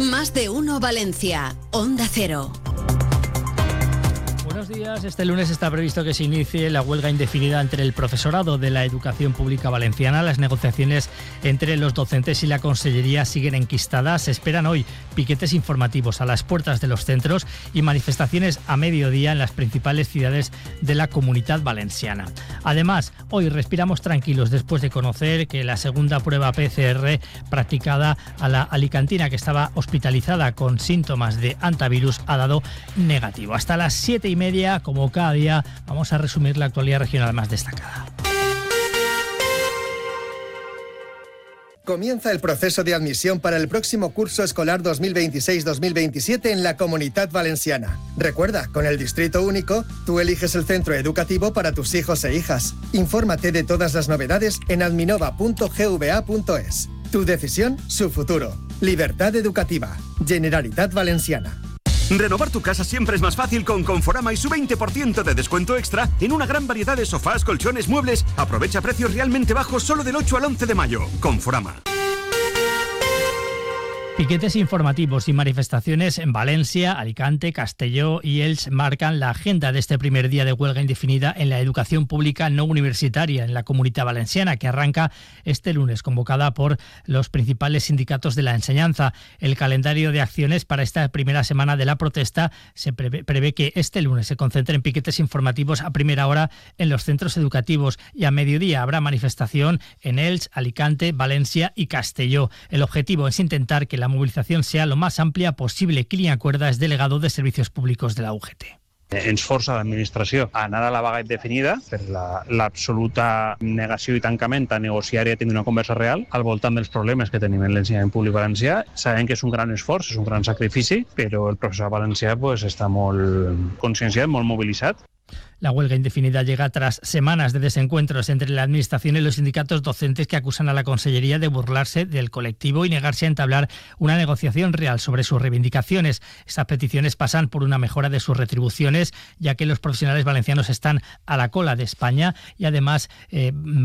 Más de uno Valencia, Onda Cero. Buenos días. Este lunes está previsto que se inicie la huelga indefinida entre el profesorado de la educación pública valenciana. Las negociaciones entre los docentes y la consellería siguen enquistadas. Se esperan hoy piquetes informativos a las puertas de los centros y manifestaciones a mediodía en las principales ciudades de la Comunidad Valenciana. Además, hoy respiramos tranquilos después de conocer que la segunda prueba PCR practicada a la alicantina, que estaba hospitalizada con síntomas de antivirus, ha dado negativo. Hasta las 7:30, como cada día, vamos a resumir la actualidad regional más destacada. Comienza el proceso de admisión para el próximo curso escolar 2026-2027 en la Comunidad Valenciana. Recuerda, con el Distrito Único, tú eliges el centro educativo para tus hijos e hijas. Infórmate de todas las novedades en adminova.gva.es. Tu decisión, su futuro. Libertad educativa. Generalitat Valenciana. Renovar tu casa siempre es más fácil con Conforama y su 20% de descuento extra en una gran variedad de sofás, colchones, muebles. Aprovecha precios realmente bajos solo del 8 al 11 de mayo. Conforama. Piquetes informativos y manifestaciones en Valencia, Alicante, Castelló y Elx marcan la agenda de este primer día de huelga indefinida en la educación pública no universitaria en la Comunidad Valenciana, que arranca este lunes, convocada por los principales sindicatos de la enseñanza. El calendario de acciones para esta primera semana de la protesta se prevé que este lunes se concentren piquetes informativos a primera hora en los centros educativos y a mediodía habrá manifestación en Elx, Alicante, Valencia y Castelló. El objetivo es intentar que la movilización sea lo más amplia posible. Kilian Cuerda es delegado de Servicios Públicos de la UGT. Ens força l'administració a anar a la vaga indefinida per l'absoluta negació i tancament a negociar i a tenir una conversa real al voltant dels problemes que tenim en l'ensenyament públic valencià. Sabem que és un gran esforç, és un gran sacrifici, però el professorat valencià està molt conscienciat, molt mobilitzat. La huelga indefinida llega tras semanas de desencuentros entre la Administración y los sindicatos docentes que acusan a la Consellería de burlarse del colectivo y negarse a entablar una negociación real sobre sus reivindicaciones. Estas peticiones pasan por una mejora de sus retribuciones, ya que los profesionales valencianos están a la cola de España y además